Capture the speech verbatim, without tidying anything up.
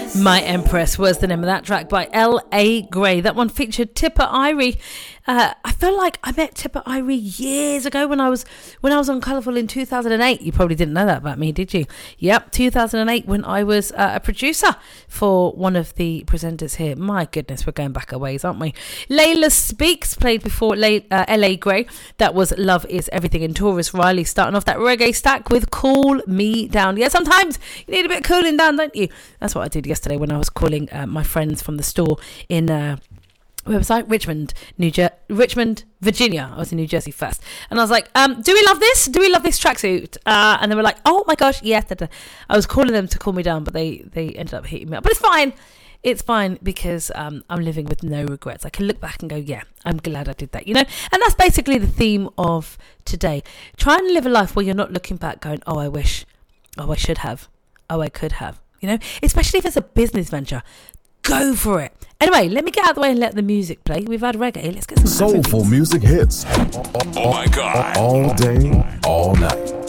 My Empress was the name of that track by L A Gray. That one featured Tipper Irie. Uh, I feel like I met Tipper Irie years ago when I was when I was on Colourful in two thousand eight. You probably didn't know that about me, did you? Yep, two thousand eight when I was uh, a producer for one of the presenters here. My goodness, we're going back a ways, aren't we? Layla Speaks played before Lay, uh, L A Gray. That was Love Is Everything. And Taurus Riley starting off that reggae stack with Cool Me Down. Yeah, sometimes you need a bit of cooling down, don't you? That's what I did yesterday when I was calling uh, my friends from the store in uh, where was I? Richmond, New Jer- Richmond, Virginia. I was in New Jersey first, and I was like, um, "Do we love this? Do we love this tracksuit?" Uh, and they were like, "Oh my gosh, yes." Da, da. I was calling them to cool me down, but they they ended up hitting me up. But it's fine. It's fine because um, I'm living with no regrets. I can look back and go, yeah, I'm glad I did that, you know? And that's basically the theme of today. Try and live a life where you're not looking back going, oh, I wish, oh, I should have, oh, I could have, you know? Especially if it's a business venture. Go for it. Anyway, let me get out of the way and let the music play. We've had reggae. Let's get some soulful music hits. Oh my God. All day, all night.